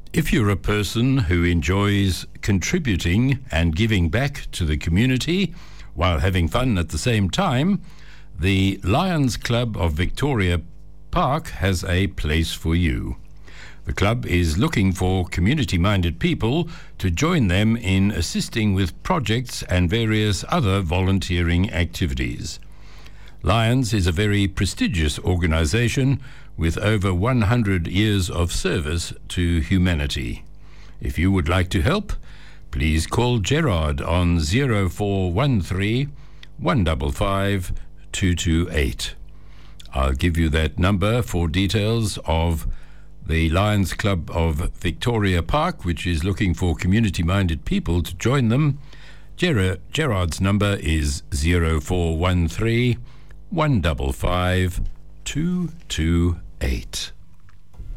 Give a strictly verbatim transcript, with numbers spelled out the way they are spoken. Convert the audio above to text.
If you're a person who enjoys contributing and giving back to the community while having fun at the same time, the Lions Club of Victoria Park has a place for you. The club is looking for community-minded people to join them in assisting with projects and various other volunteering activities. Lions is a very prestigious organisation with over one hundred years of service to humanity. If you would like to help, please call Gerard on zero four one three, one five five, two two eight. I'll give you that number for details of the Lions Club of Victoria Park, which is looking for community-minded people to join them. Ger- Gerard's number is zero four one three, one five five, two two eight.